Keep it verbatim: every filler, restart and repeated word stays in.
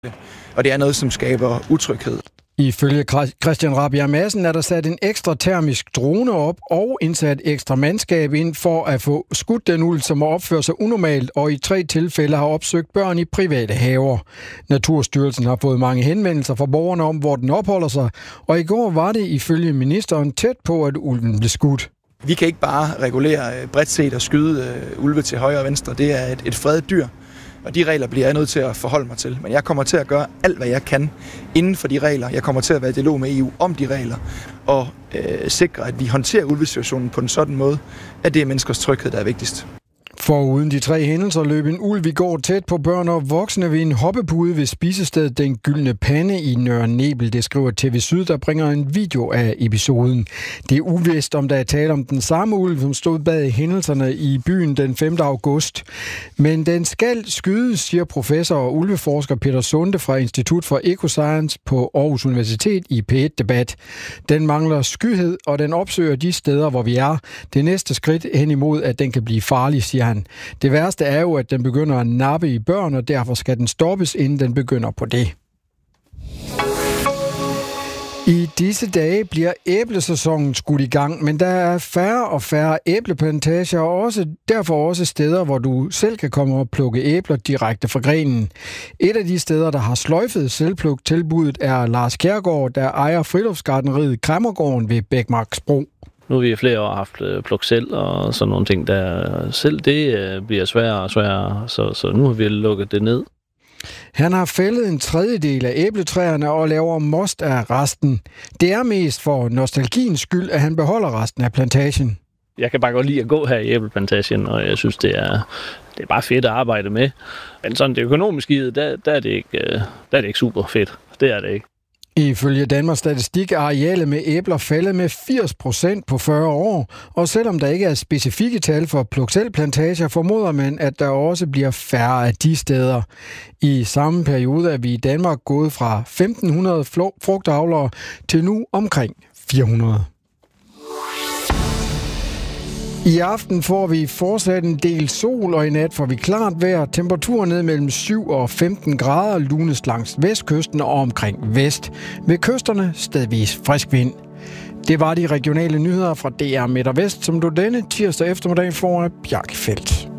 Og det er noget, som skaber utryghed. Ifølge Christian Rabjerg Madsen er der sat en ekstra termisk drone op og indsat ekstra mandskab ind for at få skudt den ulv, som har opført sig unormalt og i tre tilfælde har opsøgt børn i private haver. Naturstyrelsen har fået mange henvendelser fra borgerne om, hvor den opholder sig, og i går var det ifølge ministeren tæt på, at ulven blev skudt. Vi kan ikke bare regulere bredt set og skyde ulve til højre og venstre. Det er et, et fredet dyr. Og de regler bliver jeg nødt til at forholde mig til. Men jeg kommer til at gøre alt, hvad jeg kan inden for de regler. Jeg kommer til at være i dialog med E U om de regler. Og øh, sikre, at vi håndterer ulvesituationen på en sådan måde, at det er menneskers tryghed, der er vigtigst. Foruden de tre hændelser løb en ulv i går tæt på børn og voksne ved en hoppepude ved spisestedet Den Gyldne Pande i Nørre Nebel. Det skriver T V Syd, der bringer en video af episoden. Det er uvist, om der er tale om den samme ulv, som stod bag hændelserne i byen den femte august. Men den skal skydes, siger professor og ulveforsker Peter Sunde fra Institut for Ecoscience på Aarhus Universitet i P et Debat. Den mangler skyhed, og den opsøger de steder, hvor vi er. Det næste skridt hen imod, at den kan blive farlig, siger han. Det værste er jo, at den begynder at nappe i børn, og derfor skal den stoppes, inden den begynder på det. I disse dage bliver æblesæsonen skudt i gang, men der er færre og færre æbleplantager, og også, derfor også steder, hvor du selv kan komme og plukke æbler direkte fra grenen. Et af de steder, der har sløjfet selvpluk-tilbuddet, er Lars Kjærgaard, der ejer friluftsgartneriet Kræmmergården ved Bækmarksbro. Nu har vi i flere år haft pluk selv og sådan nogle ting, der selv det bliver sværere og sværere, så, så nu har vi lukket det ned. Han har fældet en tredjedel af æbletræerne og laver most af resten. Det er mest for nostalgiens skyld, at han beholder resten af plantagen. Jeg kan bare godt lide at gå her i æbleplantagen, og jeg synes, det er, det er bare fedt at arbejde med. Men sådan det økonomiske, der, der, er det ikke, der er det ikke super fedt. Det er det ikke. Ifølge Danmarks Statistik er arealet med æbler faldet med firs procent på fyrre år, og selvom der ikke er specifikke tal for pluk-selv-plantager, formoder man, at der også bliver færre af de steder. I samme periode er vi i Danmark gået fra femten hundrede frugtavlere til nu omkring fire hundrede. I aften får vi fortsat en del sol, og i nat får vi klart vejr. Temperaturen ned mellem syv og femten grader, lunes langs vestkysten og omkring vest. Ved kysterne stedvis frisk vind. Det var de regionale nyheder fra D R Midt og Vest, som du denne tirsdag eftermiddag får af Bjarke Feldt.